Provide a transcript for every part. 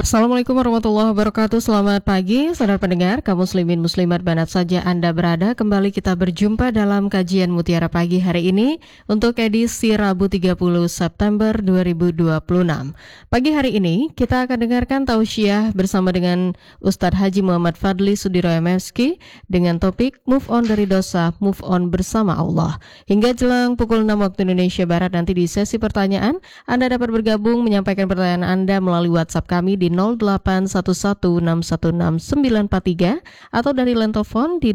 Assalamualaikum warahmatullahi wabarakatuh. Selamat pagi, saudara pendengar, kaum muslimin muslimat mana saja Anda berada. Kembali kita berjumpa dalam kajian Mutiara Pagi hari ini untuk edisi Rabu 30 September 2026. Pagi hari ini kita akan dengarkan tausiah bersama dengan Ustadz Haji Muhammad Fadli Sudiro MSki dengan topik Move On dari Dosa, Move On Bersama Allah. Hingga jelang pukul 6 waktu Indonesia Barat nanti di sesi pertanyaan, Anda dapat bergabung menyampaikan pertanyaan Anda melalui WhatsApp kami di 0811616943 atau dari line telepon di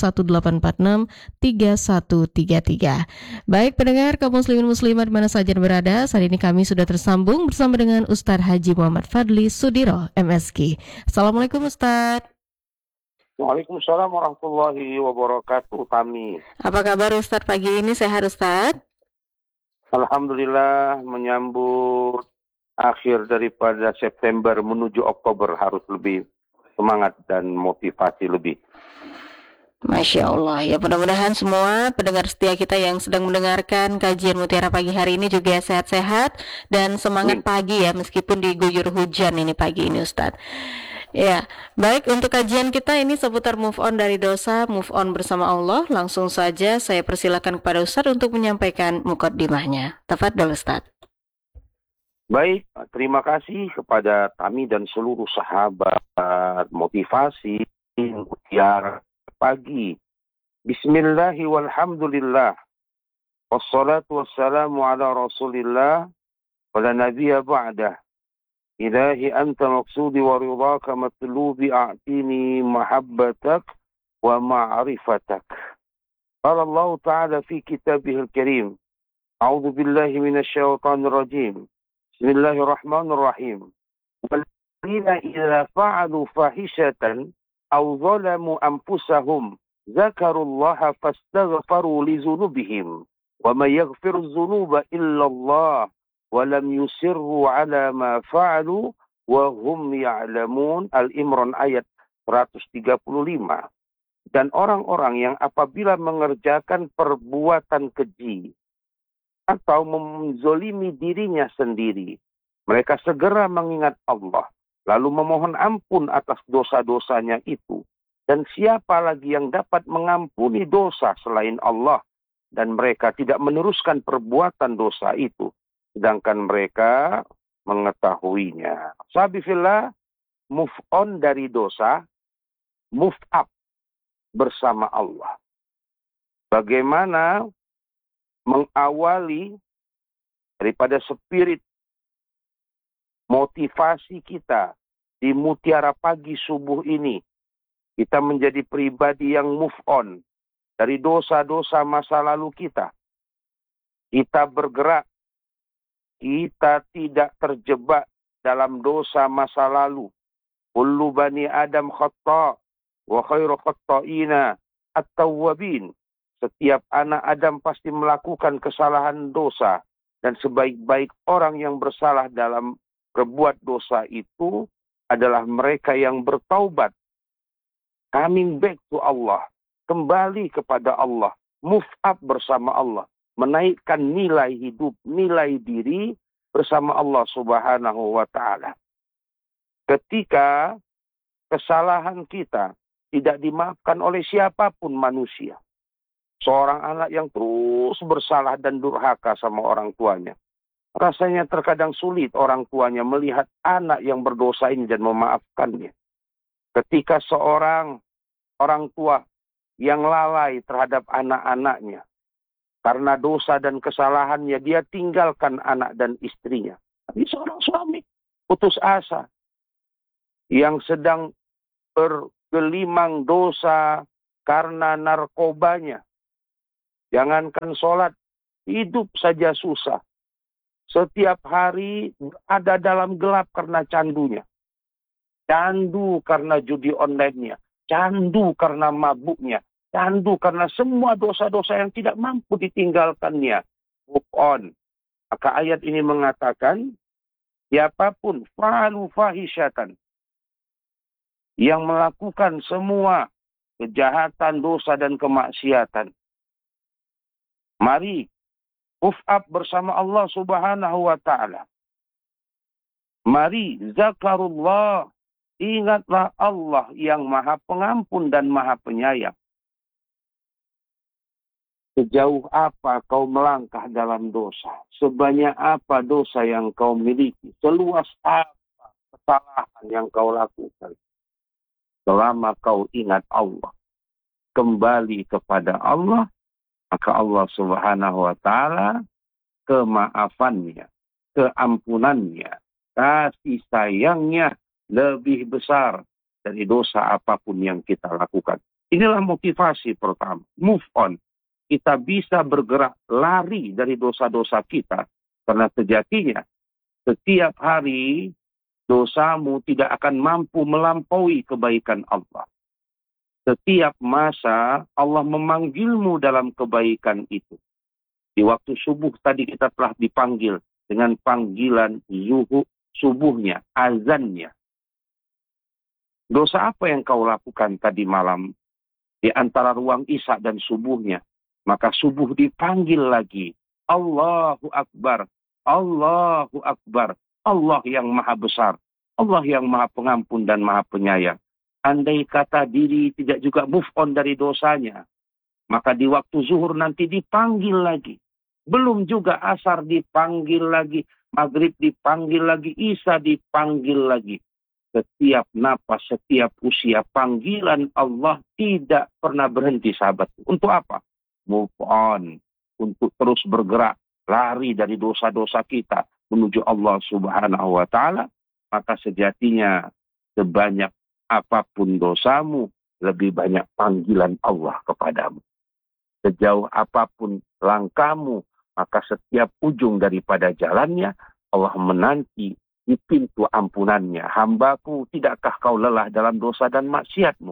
0618463133. Baik pendengar kaum muslimin muslimat mana saja berada, saat ini kami sudah tersambung bersama dengan Ustadz Haji Muhammad Fadli Sudiro MSki. Assalamualaikum Ustadz. Waalaikumsalam warahmatullahi wabarakatuh. Tami. Apa kabar Ustadz pagi ini? Sehat Ustadz? Alhamdulillah, menyambut akhir daripada September menuju Oktober harus lebih semangat dan motivasi lebih. Masya Allah, ya mudah-mudahan semua pendengar setia kita yang sedang mendengarkan kajian Mutiara Pagi hari ini juga sehat-sehat dan semangat pagi ya, meskipun diguyur hujan ini pagi ini Ustadz. Ya, baik, untuk kajian kita ini seputar move on dari dosa, move on bersama Allah. Langsung saja saya persilakan kepada Ustadz untuk menyampaikan mukaddimahnya. Tafadhol Ustadz. Baik, terima kasih kepada Tami dan seluruh sahabat motivasi Mutiara Pagi. Bismillahi walhamdulillah. Wassalatu wassalamu ala rasulillah. Wala nabiya ba'dah. Ilahi anta maksudi wa ridhaka matlubi a'tini mahabbatak wa ma'rifatak. Qala Allah Ta'ala fi kitabihil karim. A'udhu billahi minasyaitanir rajim. Bismillahirrahmanirrahim. Walladzina idza fa'alu fahishatan aw zalamu anfusahum dzakarullaha fastaghfaru li dzunubihim wa may yaghfiru dzunuba illa Allah wa lam yusirru 'ala ma fa'alu wa hum ya'lamun. Al-Imran ayat 135. Dan orang-orang yang apabila mengerjakan perbuatan keji atau menzolimi dirinya sendiri, mereka segera mengingat Allah, lalu memohon ampun atas dosa-dosanya itu. Dan siapa lagi yang dapat mengampuni dosa selain Allah? Dan mereka tidak meneruskan perbuatan dosa itu, sedangkan mereka mengetahuinya. Sabifillah, move on dari dosa, move up bersama Allah. Bagaimana mengawali daripada spirit motivasi kita di Mutiara Pagi subuh ini, kita menjadi pribadi yang move on dari dosa-dosa masa lalu kita. Kita bergerak, kita tidak terjebak dalam dosa masa lalu. Kullu bani Adam khata' wa khairu khata'ina at-tawwabin. Setiap anak Adam pasti melakukan kesalahan dosa. Dan sebaik-baik orang yang bersalah dalam berbuat dosa itu adalah mereka yang bertaubat. Coming back to Allah. Kembali kepada Allah. Move up bersama Allah. Menaikkan nilai hidup, nilai diri bersama Allah Subhanahu wa ta'ala. Ketika kesalahan kita tidak dimaafkan oleh siapapun manusia. Seorang anak yang terus bersalah dan durhaka sama orang tuanya. Rasanya terkadang sulit orang tuanya melihat anak yang berdosa ini dan memaafkannya. Ketika seorang orang tua yang lalai terhadap anak-anaknya, karena dosa dan kesalahannya dia tinggalkan anak dan istrinya. Tapi seorang suami putus asa yang sedang bergelimang dosa karena narkobanya. Jangankan sholat, hidup saja susah. Setiap hari ada dalam gelap karena candunya. Candu karena judi online-nya. Candu karena mabuknya. Candu karena semua dosa-dosa yang tidak mampu ditinggalkannya. Move on. Maka ayat ini mengatakan, siapapun fa'alu fahisyatan, yang melakukan semua kejahatan, dosa, dan kemaksiatan, mari move up bersama Allah Subhanahu wa ta'ala. Mari zakarullah, ingatlah Allah yang maha pengampun dan maha penyayang. Sejauh apa kau melangkah dalam dosa? Sebanyak apa dosa yang kau miliki? Seluas apa kesalahan yang kau lakukan? Selama kau ingat Allah, kembali kepada Allah, maka Allah Subhanahu wa Ta'ala kemaafannya, keampunannya, kasih sayangnya lebih besar dari dosa apapun yang kita lakukan. Inilah motivasi pertama, move on. Kita bisa bergerak lari dari dosa-dosa kita. Karena sejatinya setiap hari dosamu tidak akan mampu melampaui kebaikan Allah. Setiap masa Allah memanggilmu dalam kebaikan itu. Di waktu subuh tadi kita telah dipanggil dengan panggilan subuhnya, azannya. Dosa apa yang kau lakukan tadi malam di antara ruang isya dan subuhnya? Maka subuh dipanggil lagi. Allahu Akbar. Allahu Akbar. Allah yang maha besar. Allah yang maha pengampun dan maha penyayang. Andai kata diri tidak juga move on dari dosanya, maka di waktu zuhur nanti dipanggil lagi. Belum juga asar dipanggil lagi. Maghrib dipanggil lagi. Isya dipanggil lagi. Setiap napas, setiap usia, panggilan Allah tidak pernah berhenti, sahabat. Untuk apa? Move on, untuk terus bergerak, lari dari dosa-dosa kita menuju Allah Subhanahu wa Ta'ala. Maka sejatinya sebanyak apapun dosamu, lebih banyak panggilan Allah kepadamu. Sejauh apapun langkahmu, maka setiap ujung daripada jalannya Allah menanti di pintu ampunannya. Hambaku, tidakkah kau lelah dalam dosa dan maksiatmu?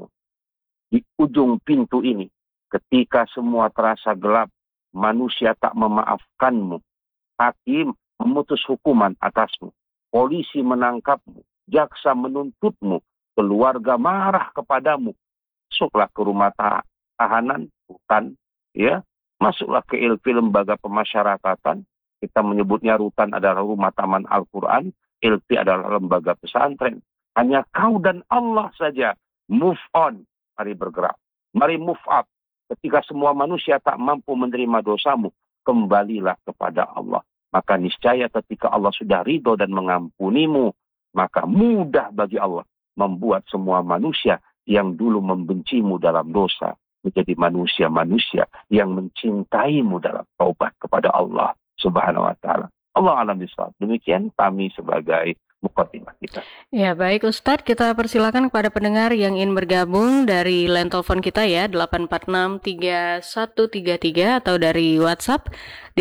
Di ujung pintu ini, ketika semua terasa gelap, manusia tak memaafkanmu, hakim memutus hukuman atasmu, polisi menangkapmu, jaksa menuntutmu, keluarga marah kepadamu, masuklah ke rumah tahanan, rutan, ya, masuklah ke LP, lembaga pemasyarakatan. Kita menyebutnya rutan adalah rumah taman Al-Quran, LP adalah lembaga pesantren. Hanya kau dan Allah saja. Move on, mari bergerak, mari move up. Ketika semua manusia tak mampu menerima dosamu, kembalilah kepada Allah. Maka niscaya ketika Allah sudah ridho dan mengampunimu, maka mudah bagi Allah membuat semua manusia yang dulu membencimu dalam dosa menjadi manusia-manusia yang mencintaimu dalam taubat kepada Allah Subhanahu wa Ta'ala. Allah alam bisawab. Demikian kami sebagai mukadimah kita. Ya, baik Ustadz, kita persilakan kepada pendengar yang ingin bergabung dari line telepon kita ya, 8463133 atau dari WhatsApp di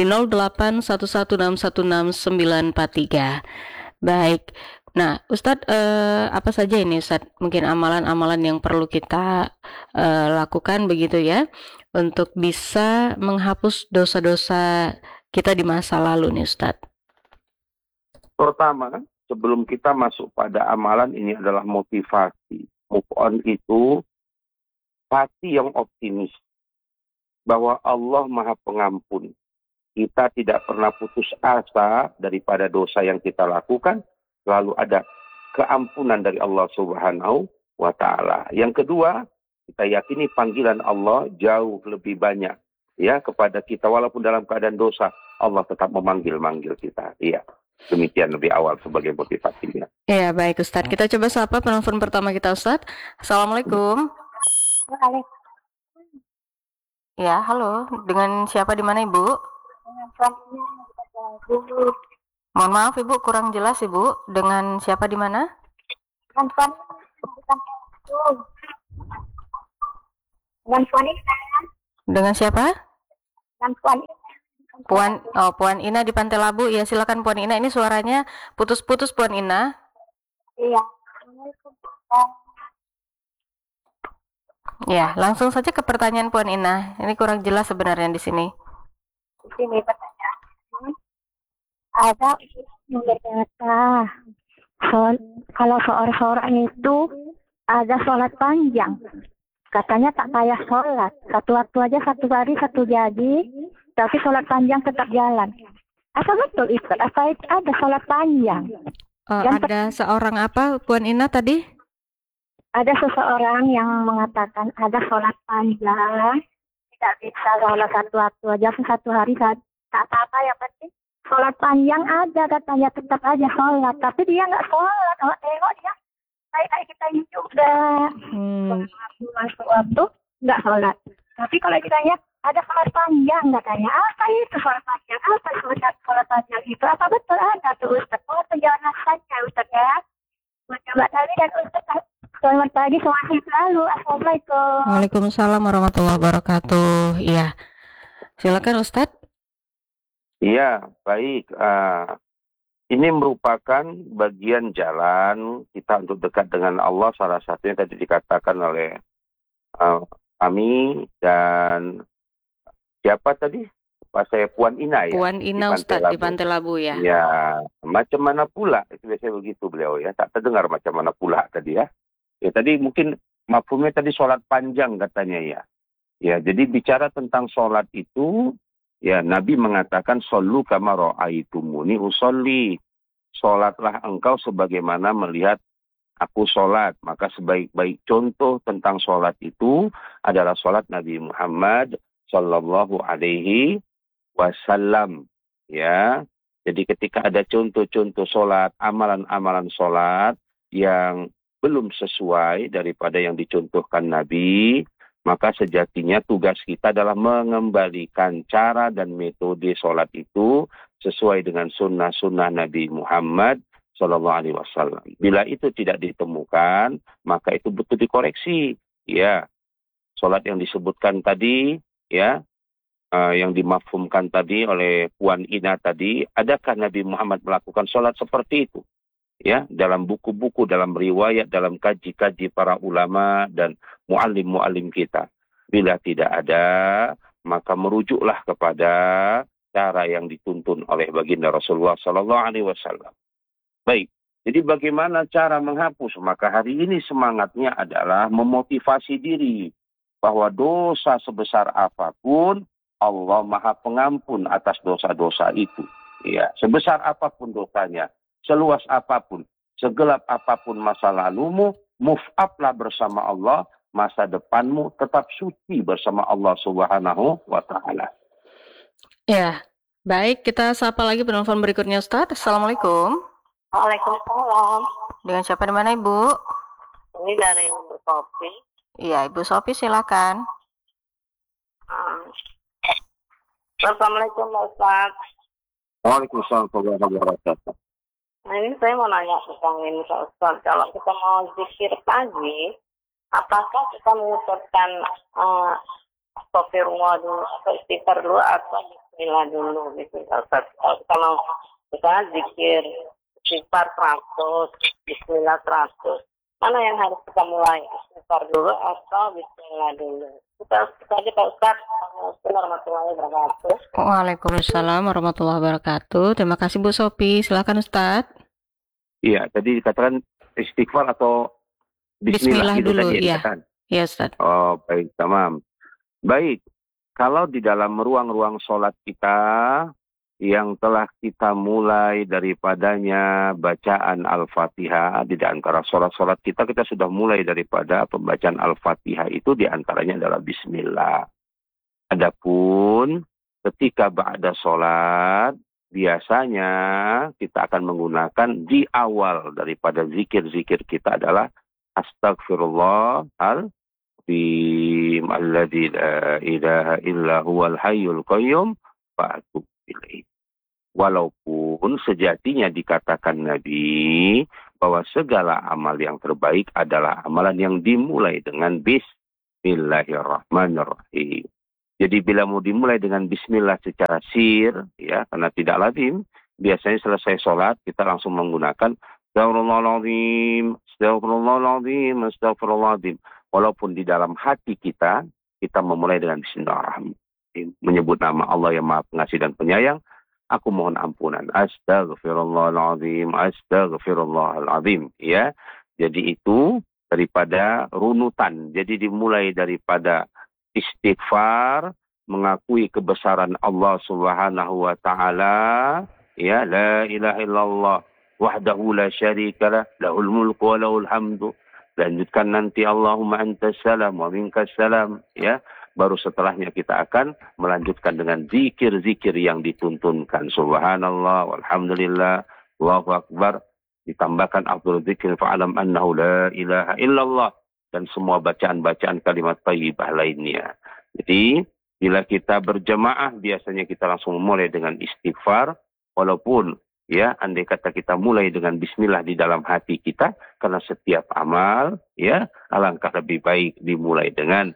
0811616943. Baik. Nah, Ustadz, apa saja ini Ustadz? Mungkin amalan-amalan yang perlu kita lakukan begitu ya, untuk bisa menghapus dosa-dosa kita di masa lalu nih Ustadz. Pertama, sebelum kita masuk pada amalan, ini adalah motivasi. Move on itu hati yang optimis bahwa Allah maha pengampun. Kita tidak pernah putus asa daripada dosa yang kita lakukan. Lalu ada keampunan dari Allah Subhanahu wa Ta'ala. Yang kedua, kita yakini panggilan Allah jauh lebih banyak ya kepada kita. Walaupun dalam keadaan dosa, Allah tetap memanggil-manggil kita. Iya. Demikian lebih awal sebagai motivasinya. Ya, baik Ustadz. Kita coba sapa penelpon pertama kita Ustadz. Assalamualaikum. Ya, halo. Dengan siapa di mana Ibu? Mohon maaf Ibu, kurang jelas Ibu. Dengan siapa di mana? Dengan siapa? Puan Ina di Pantai Labu. Ya, silakan Puan Ina. Ini suaranya putus-putus Puan Ina. Iya. Ya, langsung saja ke pertanyaan Puan Ina. Ini kurang jelas sebenarnya di sini. Di sini pertanyaan. Ada yang berkata, kalau seorang itu ada sholat panjang, katanya tak payah sholat. Satu waktu aja, satu hari, satu jadi, tapi sholat panjang tetap jalan. Apa betul itu? Apa ada sholat panjang? Dan Ada seorang apa, Puan Ina tadi? ada seseorang yang mengatakan ada sholat panjang, tidak bisa sholat satu waktu aja satu hari saat apa yang penting sholat panjang ada katanya tetap aja sholat, tapi dia nggak sholat. Oh, tengok dia kayak kita ini juga masuk waktu nggak sholat. Tapi kalau ditanya ada sholat panjang katanya, apa itu sholat panjang? Apa sholat panjang itu? Apa betul ada tuh Ustaz? Oh, penjelasan saja Ustaz ya. Mbak Tali dan Ustaz. Selamat pagi, sehat selalu. Assalamualaikum. Waalaikumsalam warahmatullahi wabarakatuh. Iya, silakan Ustadz. Iya, baik. Ini merupakan bagian jalan kita untuk dekat dengan Allah. Salah satunya tadi dikatakan oleh kami dan siapa tadi? Pas saya Puan Ina ya. Puan Ina Ustadz di Pantai Labu ya. Ya, macam mana pula? Itu biasanya begitu beliau ya. Tak terdengar macam mana pula tadi ya. Ya tadi mungkin mafhumnya tadi sholat panjang katanya ya. Ya, jadi bicara tentang sholat itu, ya Nabi mengatakan shollu kama ra'aitumuni usolli. Sholatlah engkau sebagaimana melihat aku sholat. Maka sebaik-baik contoh tentang sholat itu adalah sholat Nabi Muhammad sallallahu alaihi wasallam. Ya, jadi ketika ada contoh-contoh sholat, amalan-amalan sholat yang belum sesuai daripada yang dicontohkan Nabi, maka sejatinya tugas kita adalah mengembalikan cara dan metode sholat itu sesuai dengan sunnah-sunnah Nabi Muhammad Sallallahu Alaihi Wasallam. Bila itu tidak ditemukan, maka itu betul dikoreksi. Ya, sholat yang disebutkan tadi, ya, yang dimafhumkan tadi oleh Puan Ina tadi, adakah Nabi Muhammad melakukan sholat seperti itu? Ya, dalam buku-buku, dalam riwayat, dalam kaji-kaji para ulama dan muallim-muallim kita. Bila tidak ada, maka merujuklah kepada cara yang dituntun oleh baginda Rasulullah Sallallahu Alaihi Wasallam. Baik, jadi bagaimana cara menghapus? Maka hari ini semangatnya adalah memotivasi diri bahwa dosa sebesar apapun Allah Maha Pengampun atas dosa-dosa itu. Ya, sebesar apapun dosanya, seluas apapun, segelap apapun masa lalumu, move up-lah bersama Allah, masa depanmu tetap suci bersama Allah Subhanahu wa Ta'ala. Ya, baik, kita sapa lagi penelpon berikutnya Ustadz. Assalamualaikum. Waalaikumsalam. Dengan siapa di mana Ibu? Ini dari Ibu Sofi. Iya, Ibu Sofi silakan. Assalamualaikum Ustaz. Waalaikumsalam warahmatullahi wabarakatuh. Nah ini saya mau nanya tentang ini Pak Ustaz. Kalau kita mau zikir pagi, apakah kita mengucapkan astagfirullah dulu atau istighfar dulu atau bismillah dulu gitu Ustaz? Kalau kita zikir istighfar 100, bismillah 100, mana yang harus kita mulai? Istighfar dulu atau bismillah dulu? Kita aja Pak Ustaz. Assalamualaikum warahmatullahi wabarakatuh. Waalaikumsalam warahmatullahi wabarakatuh. Terima kasih Bu Sofi. Silakan Ustadz. Iya, tadi dikatakan istighfar atau bismillah gitu dulu, tadi ya. Iya, Ustaz. Oh, baik, tamam. Baik, kalau di dalam ruang-ruang sholat kita yang telah kita mulai daripadanya bacaan Al-Fatihah, di antara sholat-sholat kita sudah mulai daripada pembacaan Al-Fatihah itu diantaranya adalah bismillah. Adapun ketika ba'da sholat, biasanya kita akan menggunakan di awal daripada zikir-zikir kita adalah Astagfirullahaladzim alladzi la ilaha illa huwal hayyul qayyum wa atubu ilaih. Walaupun sejatinya dikatakan Nabi bahwa segala amal yang terbaik adalah amalan yang dimulai dengan Bismillahirrahmanirrahim. Jadi bila mau dimulai dengan bismillah secara sir, ya, karena tidak lazim, biasanya selesai sholat kita langsung menggunakan Astagfirullahaladzim, Astagfirullahaladzim, Astagfirullahaladzim. Walaupun di dalam hati kita memulai dengan Bismillahirrahmanirrahim, menyebut nama Allah yang Maha Pengasih dan Penyayang. Aku mohon ampunan. Astagfirullahaladzim, Astagfirullahaladzim. Ya, jadi itu daripada runutan. Jadi dimulai daripada istighfar, mengakui kebesaran Allah Subhanahu wa Ta'ala, ya, la ilaha illallah, wahdahu la syarikalah, lahul mulku wa lahul hamdu. Lanjutkan nanti Allahumma antas salam wa minkas salam, ya. Baru setelahnya kita akan melanjutkan dengan zikir-zikir yang dituntunkan. Subhanallah, walhamdulillah, Allahu akbar. Ditambahkan afdhal dzikr fa'alam annahu la ilaha illallah. Dan semua bacaan-bacaan kalimat thayyibah lainnya. Jadi, bila kita berjemaah, biasanya kita langsung memulai dengan istighfar. Walaupun, ya, andai kata kita mulai dengan bismillah di dalam hati kita, karena setiap amal, ya, alangkah lebih baik dimulai dengan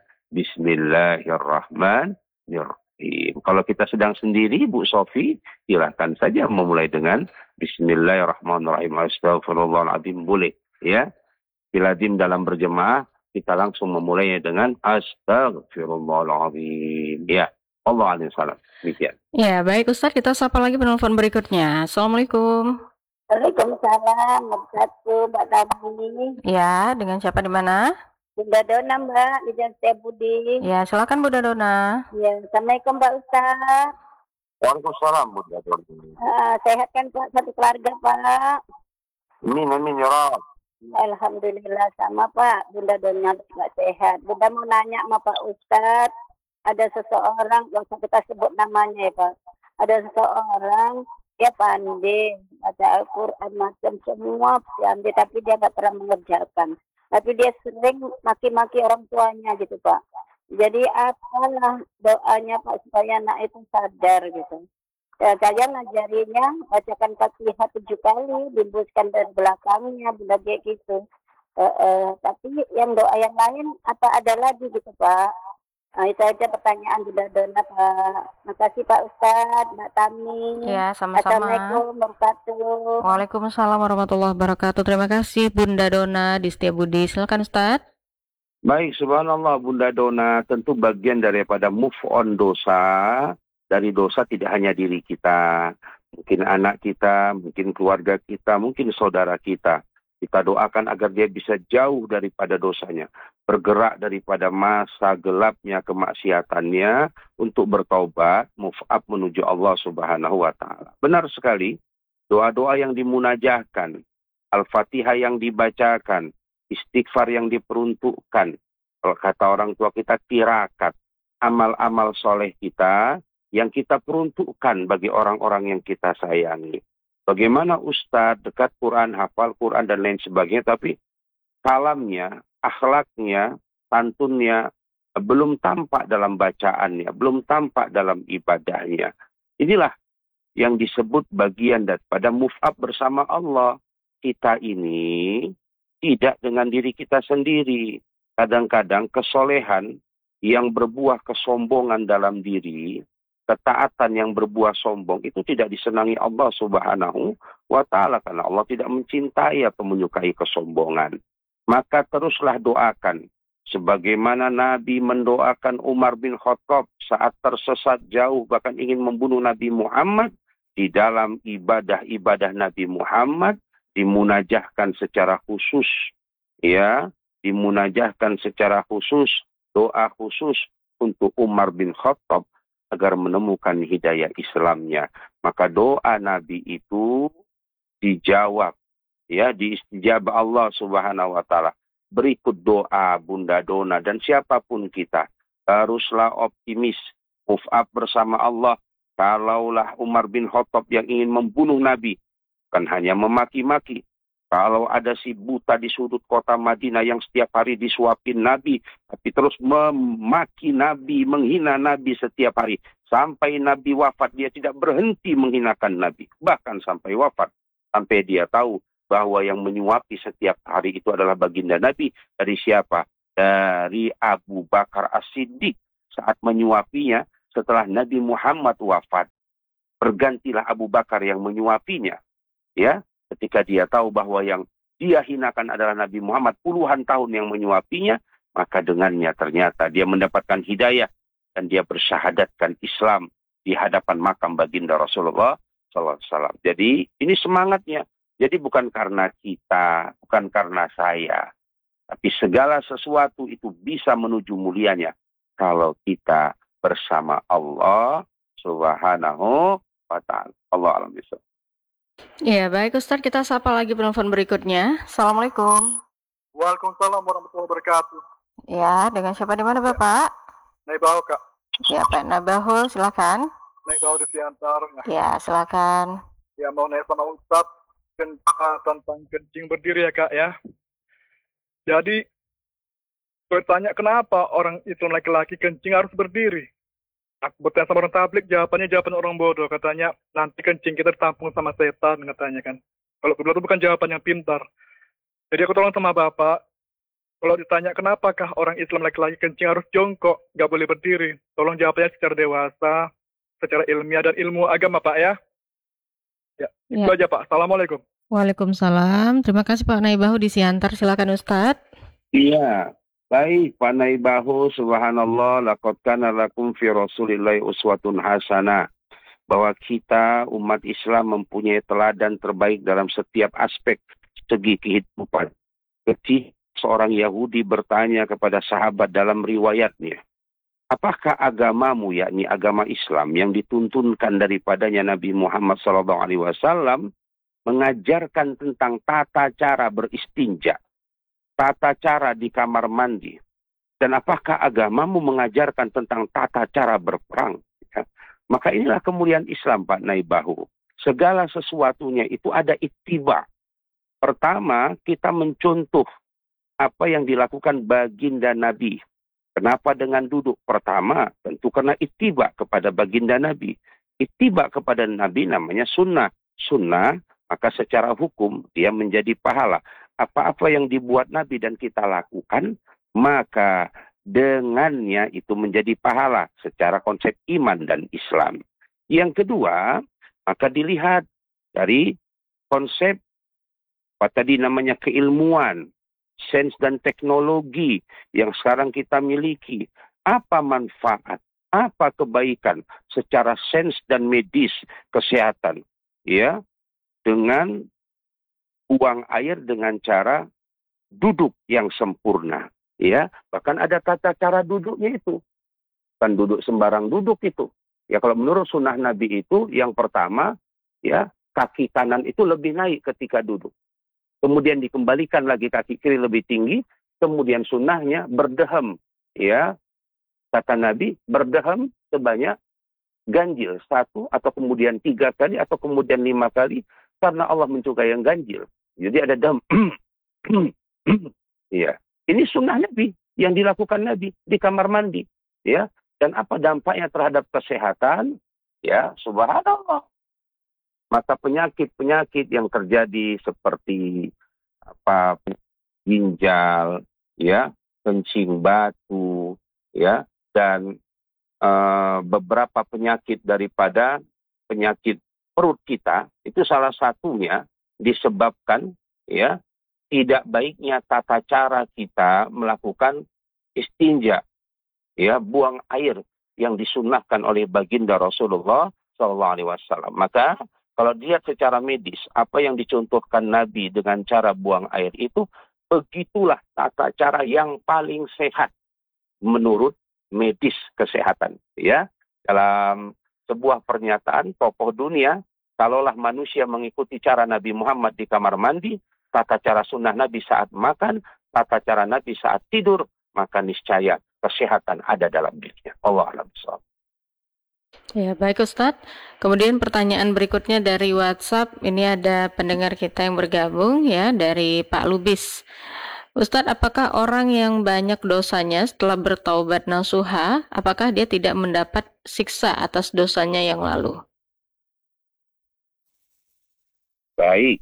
bismillahirrahmanirrahim. Kalau kita sedang sendiri, Bu Sofi, silakan saja memulai dengan bismillahirrahmanirrahim. Astagfirullahaladzim, boleh, ya. Bila dalam berjemaah, kita langsung memulainya dengan astagfirullahaladzim. Ya, Allah alaihi salam. Demikian. Ya, baik Ustadz, kita sapa lagi penelpon berikutnya. Assalamualaikum. Waalaikumsalam, Mbak Tami. Ya, dengan siapa di mana? Bunda Dona, Mbak, di Jalan Setiabudi. Ya, silakan Bunda Dona. Ya, Assalamualaikum Pak Ustaz. Waalaikumsalam, Bunda Dona. Sehat kan Pak, satu keluarga Pak? Amin, ya Rabb. Alhamdulillah sama Pak, Bunda Dona juga sehat. Bunda mau nanya sama Pak Ustadz, ada seseorang, gak usah kita sebut namanya ya Pak, ada seseorang, dia pandai, baca Al-Quran macam semua, pandai, tapi dia gak pernah mengerjakan. Tapi dia sering maki-maki orang tuanya gitu Pak. Jadi apalah doanya Pak supaya anak itu sadar gitu. Ya, saya ngajarinya bacakan Fatihah 7 kali, dibuskan dari belakangnya, benda kayak gitu. Tapi yang doa yang lain apa ada lagi gitu Pak? Nah, itu aja pertanyaan Bunda Dona Pak. Makasih Pak Ustadz, Mbak Tami. Ya, sama-sama. Assalamualaikum warahmatullahi. Waalaikumsalam warahmatullahi wabarakatuh. Terima kasih Bunda Dona di Setiabudi. Silakan Ustadz. Baik, subhanallah Bunda Dona, tentu bagian daripada move on dosa. Dari dosa tidak hanya diri kita, mungkin anak kita, mungkin keluarga kita, mungkin saudara kita. Kita doakan agar dia bisa jauh daripada dosanya, bergerak daripada masa gelapnya kemaksiatannya untuk bertaubat, move up menuju Allah Subhanahu wa Ta'ala. Benar sekali, doa-doa yang dimunajahkan, Al-Fatihah yang dibacakan, istighfar yang diperuntukkan, kalau kata orang tua kita tirakat, amal-amal soleh kita, yang kita peruntukkan bagi orang-orang yang kita sayangi. Bagaimana Ustadz dekat Quran, hafal Quran dan lain sebagainya, tapi kalamnya, akhlaknya, pantunnya belum tampak dalam bacaannya, belum tampak dalam ibadahnya. Inilah yang disebut bagian daripada move up bersama Allah. Kita ini tidak dengan diri kita sendiri. Kadang-kadang kesolehan yang berbuah kesombongan dalam diri, ketaatan yang berbuah sombong itu tidak disenangi Allah Subhanahu wa Ta'ala, karena Allah tidak mencintai atau menyukai kesombongan. Maka teruslah doakan sebagaimana Nabi mendoakan Umar bin Khattab saat tersesat jauh bahkan ingin membunuh Nabi Muhammad. Di dalam ibadah-ibadah Nabi Muhammad dimunajahkan secara khusus, ya, dimunajahkan secara khusus, doa khusus untuk Umar bin Khattab agar menemukan hidayah Islamnya. Maka doa Nabi itu dijawab, ya, diistijabah Allah Subhanahu wa Ta'ala. Berikut doa Bunda Dona dan siapapun kita, haruslah optimis, move up bersama Allah. Kalaulah Umar bin Khattab yang ingin membunuh Nabi, bukan hanya memaki-maki. Kalau ada si buta di sudut kota Madinah yang setiap hari disuapin Nabi, tapi terus memaki Nabi, menghina Nabi setiap hari. Sampai Nabi wafat, dia tidak berhenti menghinakan Nabi. Bahkan sampai wafat. Sampai dia tahu bahwa yang menyuapi setiap hari itu adalah baginda Nabi. Dari siapa? Dari Abu Bakar As-Siddiq. Saat menyuapinya setelah Nabi Muhammad wafat, bergantilah Abu Bakar yang menyuapinya. Ya, ketika dia tahu bahwa yang dia hinakan adalah Nabi Muhammad, puluhan tahun yang menyuapinya, maka dengannya ternyata dia mendapatkan hidayah dan dia bersyahadatkan Islam di hadapan makam baginda Rasulullah SAW. Jadi ini semangatnya. Jadi bukan karena kita, bukan karena saya, tapi segala sesuatu itu bisa menuju mulianya kalau kita bersama Allah Subhanahu wa Ta'ala. Allah alam bisawab. Ya, baik Ustadz, kita sapa lagi penelpon berikutnya. Assalamualaikum. Waalaikumsalam warahmatullahi wabarakatuh. Ya, dengan siapa di mana Bapak? Naibaho Kak, Ya, Pak Nabaho, silakan. Naibaho di Siantar. Ya, silakan. Ya mau nanya sama Ustaz tentang kencing berdiri ya Kak ya. Jadi bertanya kenapa orang Islam laki-laki kencing harus berdiri. Aku bertanya sama orang tablik, jawaban orang bodoh. Katanya nanti kencing kita ditampung sama setan katanya kan. Kalau kedua itu bukan jawaban yang pintar. Jadi aku tolong sama Bapak, kalau ditanya kenapakah orang Islam laki-laki kencing harus jongkok, nggak boleh berdiri. Tolong jawabnya secara dewasa, secara ilmiah dan ilmu agama Pak ya. Ya, itu Ya. aja Pak. Assalamualaikum. Waalaikumsalam. Terima kasih Pak Naibahu di Siantar. Silakan Ustadz. Iya, baik Pak Naibahu, subhanallah, laqad kana lakum fi Rasulillahi uswatun hasanah. Bahwa kita umat Islam mempunyai teladan terbaik dalam setiap aspek segi kehidupan. Ketika seorang Yahudi bertanya kepada sahabat dalam riwayatnya, apakah agamamu, yakni agama Islam yang dituntunkan daripadanya Nabi Muhammad SAW, mengajarkan tentang tata cara beristinja, tata cara di kamar mandi, dan apakah agamamu mengajarkan tentang tata cara berperang? Ya. Maka inilah kemuliaan Islam Pak Naibahu. Segala sesuatunya itu ada ittiba. Pertama, kita mencontoh apa yang dilakukan baginda Nabi. Kenapa dengan duduk? Pertama, tentu karena ittiba kepada baginda Nabi. Ittiba kepada Nabi namanya sunnah. Sunnah, maka secara hukum dia menjadi pahala. Apa-apa yang dibuat Nabi dan kita lakukan, maka dengannya itu menjadi pahala secara konsep iman dan Islam. Yang kedua, maka dilihat dari konsep apa tadi namanya keilmuan, sains dan teknologi yang sekarang kita miliki. Apa manfaat, apa kebaikan secara sains dan medis kesehatan, ya, dengan buang air dengan cara duduk yang sempurna, ya. Bahkan ada tata cara duduknya itu, kan duduk sembarang duduk itu. Ya kalau menurut sunnah Nabi itu yang pertama, ya, kaki kanan itu lebih naik ketika duduk. Kemudian dikembalikan lagi kaki kiri lebih tinggi, kemudian sunnahnya berdehem, ya, kata Nabi berdehem sebanyak ganjil 1 atau kemudian 3 kali atau kemudian 5 kali, karena Allah menyukai yang ganjil. Jadi ada dam, ya. Ini sunnah Nabi yang dilakukan Nabi di kamar mandi, ya. Dan apa dampaknya terhadap kesehatan? Ya, subhanallah. Maka penyakit-penyakit yang terjadi seperti apa ginjal, ya, kencing batu, ya, dan beberapa penyakit daripada penyakit perut kita itu salah satunya disebabkan, ya, tidak baiknya tata cara kita melakukan istinja, ya, buang air yang disunnahkan oleh baginda Rasulullah SAW. Maka kalau dilihat secara medis, apa yang dicontohkan Nabi dengan cara buang air itu, begitulah tata cara yang paling sehat menurut medis kesehatan. Ya, dalam sebuah pernyataan tokoh dunia, kalaulah manusia mengikuti cara Nabi Muhammad di kamar mandi, tata cara sunnah Nabi saat makan, tata cara Nabi saat tidur, maka niscaya kesehatan ada dalam dirinya. Allah a'lam bishawab. Ya, baik Ustadz. Kemudian pertanyaan berikutnya dari WhatsApp. Ini ada pendengar kita yang bergabung, ya, dari Pak Lubis. Ustadz, apakah orang yang banyak dosanya setelah bertaubat nasuha, apakah dia tidak mendapat siksa atas dosanya yang lalu? Baik.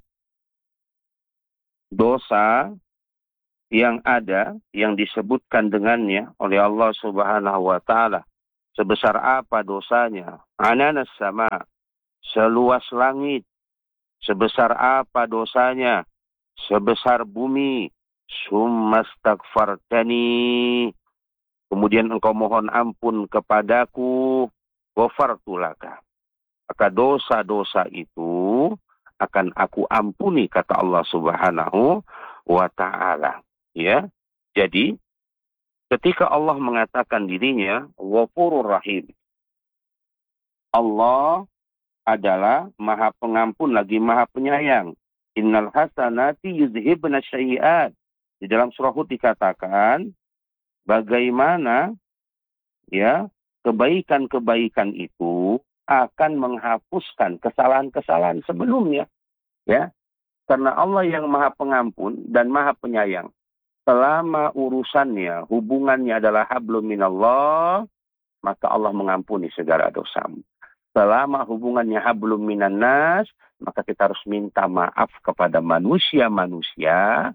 Dosa yang ada, yang disebutkan dengannya oleh Allah Subhanahu wa Ta'ala, sebesar apa dosanya? Ananas sama, seluas langit. Sebesar apa dosanya? Sebesar bumi. Summastaghfartani, kemudian engkau mohon ampun kepadaku, ghafartu laka. Maka dosa-dosa itu akan aku ampuni, kata Allah Subhanahu wa Ta'ala. Ya, jadi ketika Allah mengatakan dirinya Ghafurur Rahim, Allah adalah Maha Pengampun lagi Maha Penyayang. Innal hasanati yuzhibna syai'at. Di dalam surah Hud dikatakan bagaimana ya kebaikan-kebaikan itu akan menghapuskan kesalahan-kesalahan sebelumnya, ya. Karena Allah yang Maha Pengampun dan Maha Penyayang. Selama urusannya, hubungannya adalah hablum minallah, maka Allah mengampuni segala dosamu. Selama hubungannya hablum minan nas, maka kita harus minta maaf kepada manusia-manusia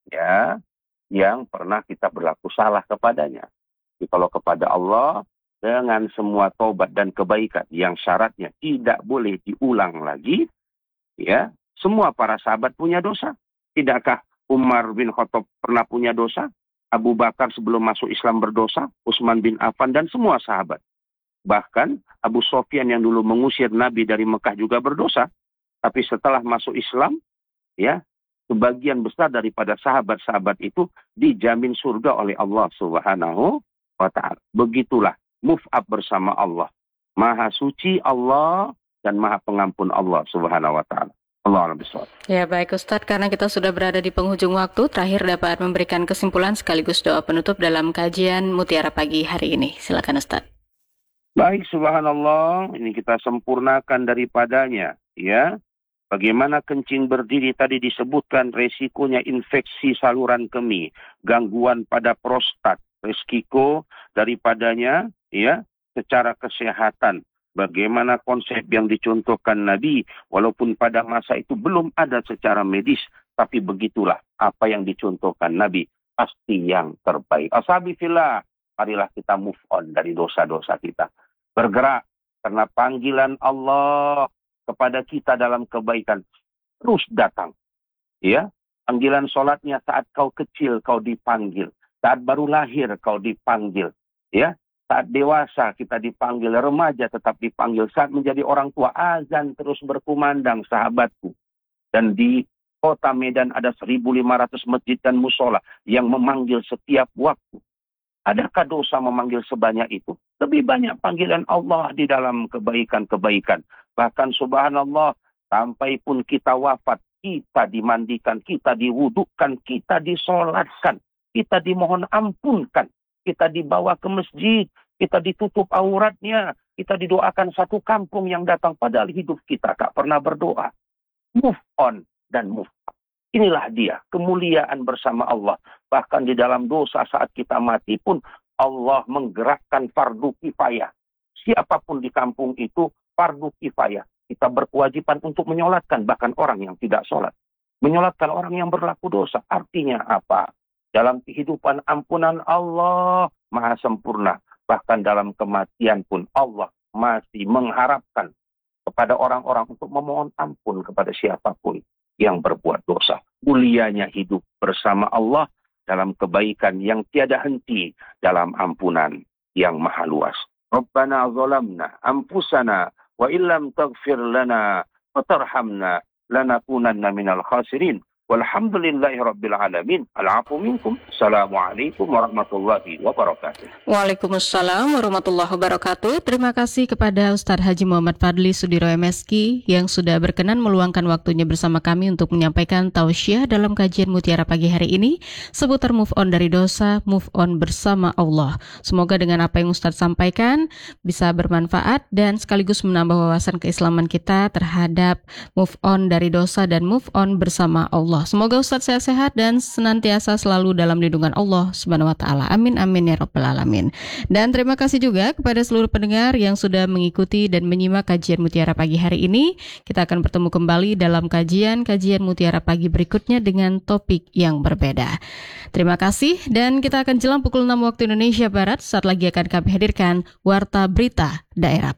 ya yang pernah kita berlaku salah kepadanya. Jadi kalau kepada Allah dengan semua taubat dan kebaikan yang syaratnya tidak boleh diulang lagi, ya. Semua para sahabat punya dosa. Tidakkah Umar bin Khattab pernah punya dosa? Abu Bakar sebelum masuk Islam berdosa, Utsman bin Affan dan semua sahabat. Bahkan Abu Sufyan yang dulu mengusir Nabi dari Mekah juga berdosa. Tapi setelah masuk Islam, ya, sebagian besar daripada sahabat-sahabat itu dijamin surga oleh Allah Subhanahu wa Ta'ala. Begitulah move up bersama Allah. Maha suci Allah dan Maha Pengampun Allah Subhanahu wa Ta'ala. Allah Bismillah. Ya baik Ustadz, karena kita sudah berada di penghujung waktu, terakhir dapat memberikan kesimpulan sekaligus doa penutup dalam kajian Mutiara Pagi hari ini. Silakan Ustadz. Baik, subhanallah, ini kita sempurnakan daripadanya, ya. Bagaimana kencing berdiri tadi disebutkan resikonya infeksi saluran kemih, gangguan pada prostat, resiko daripadanya, ya, secara kesehatan. Bagaimana konsep yang dicontohkan Nabi, walaupun pada masa itu belum ada secara medis, tapi begitulah apa yang dicontohkan Nabi, pasti yang terbaik. Ashabi fillah, marilah kita move on dari dosa-dosa kita. Bergerak, karena panggilan Allah kepada kita dalam kebaikan terus datang. Ya, panggilan sholatnya saat kau kecil kau dipanggil, saat baru lahir kau dipanggil, ya. Saat dewasa kita dipanggil, remaja tetap dipanggil. Saat menjadi orang tua, azan terus berkumandang, sahabatku. Dan di kota Medan ada 1.500 masjid dan musola yang memanggil setiap waktu. Adakah dosa memanggil sebanyak itu? Lebih banyak panggilan Allah di dalam kebaikan-kebaikan. Bahkan subhanallah, sampai pun kita wafat, kita dimandikan, kita diwudukkan, kita disolatkan, kita dimohon ampunkan. Kita dibawa ke masjid, kita ditutup auratnya, kita didoakan satu kampung yang datang, padahal hidup kita tak pernah berdoa. Move on dan move up. Inilah dia, kemuliaan bersama Allah. Bahkan di dalam dosa saat kita mati pun, Allah menggerakkan fardu kifayah. Siapapun di kampung itu, fardu kifayah. Kita berkewajiban untuk menyolatkan, bahkan orang yang tidak sholat. Menyolatkan orang yang berlaku dosa. Artinya apa? Dalam kehidupan ampunan Allah maha sempurna. Bahkan dalam kematian pun Allah masih mengharapkan kepada orang-orang untuk memohon ampun kepada siapapun yang berbuat dosa. Mulianya hidup bersama Allah dalam kebaikan yang tiada henti, dalam ampunan yang maha luas. Rabbana zalamna anfusana wa illam taghfir lana wa tarhamna lanakunanna minal khasirin. Walhamdulillahi Rabbil Alamin. Al-afu minkum. Assalamualaikum warahmatullahi wabarakatuh. Waalaikumsalam warahmatullahi wabarakatuh. Terima kasih kepada Ustadz Haji Muhammad Fadli Sudiro MSki yang sudah berkenan meluangkan waktunya bersama kami untuk menyampaikan tausiah dalam kajian Mutiara Pagi hari ini seputar move on dari dosa, move on bersama Allah. Semoga dengan apa yang Ustadz sampaikan bisa bermanfaat dan sekaligus menambah wawasan keislaman kita terhadap move on dari dosa dan move on bersama Allah. Semoga Ustadz sehat-sehat dan senantiasa selalu dalam lindungan Allah Subhanahu wa Ta'ala. Amin amin ya rabbal alamin. Dan terima kasih juga kepada seluruh pendengar yang sudah mengikuti dan menyimak kajian Mutiara Pagi hari ini. Kita akan bertemu kembali dalam kajian Mutiara Pagi berikutnya dengan topik yang berbeda. Terima kasih dan kita akan jelang pukul 6 waktu Indonesia Barat. Saat lagi akan kami hadirkan Warta Berita Daerah.